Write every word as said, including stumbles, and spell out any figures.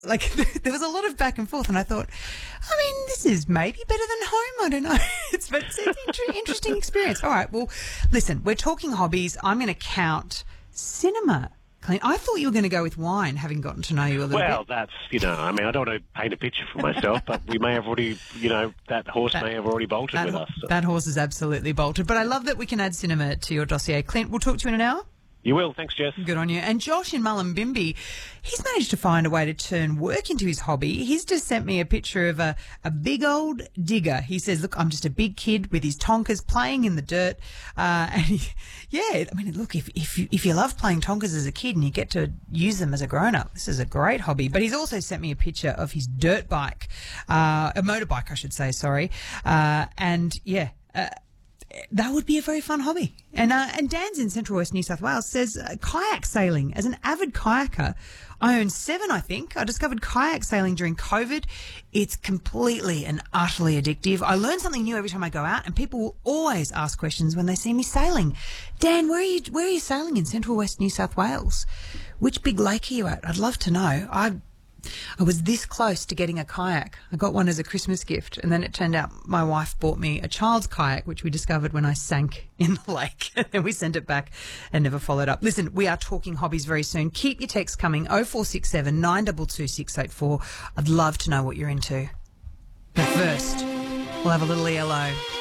like there was a lot of back and forth, and I thought, I mean, this is maybe better than home. I don't know. It's but it's an inter- interesting experience. All right. Well, listen, we're talking hobbies. I'm going to count cinema. Clint, I thought you were going to go with wine, having gotten to know you a little Well, bit. that's, you know, I mean, I don't want to paint a picture for myself, but we may have already, you know, that horse That- may have already bolted That, with us. So. that horse is absolutely bolted. But I love that we can add cinema to your dossier. Clint, we'll talk to you in an hour. You will. Thanks, Jess. Good on you. And Josh in Mullumbimby, he's managed to find a way to turn work into his hobby. He's just sent me a picture of a, a big old digger. He says, look, I'm just a big kid with his tonkers playing in the dirt. Uh, and he, yeah, I mean, look, if, if, you, if you love playing tonkers as a kid and you get to use them as a grown-up, this is a great hobby. But he's also sent me a picture of his dirt bike, uh, a motorbike, I should say, sorry. Uh, and yeah, uh, that would be a very fun hobby. And uh, and Dan's in Central West New South Wales says uh, kayak sailing. As an avid kayaker, I own seven, I think. I discovered kayak sailing during COVID. It's completely and utterly addictive. I learn something new every time I go out, and people will always ask questions when they see me sailing. Dan, where are you, where are you sailing in Central West New South Wales? Which big lake are you at? I'd love to know. I I was this close to getting a kayak. I got one as a Christmas gift, and then it turned out my wife bought me a child's kayak, which we discovered when I sank in the lake. And we sent it back and never followed up. Listen, we are talking hobbies very soon. Keep your texts coming, oh four six seven, nine two two, six eight four. I'd love to know what you're into. But first, we'll have a little E L O.